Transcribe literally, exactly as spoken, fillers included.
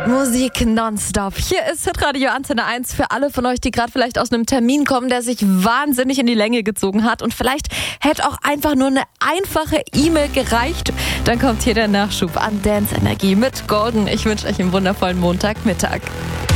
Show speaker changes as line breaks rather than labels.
Musik nonstop. Hier ist Hitradio Antenne eins für alle von euch, die gerade vielleicht aus einem Termin kommen, der sich wahnsinnig in die Länge gezogen hat. Und vielleicht hätte auch einfach nur eine einfache E-Mail gereicht. Dann kommt hier der Nachschub an Dance Energie mit Golden. Ich wünsche euch einen wundervollen Montagmittag.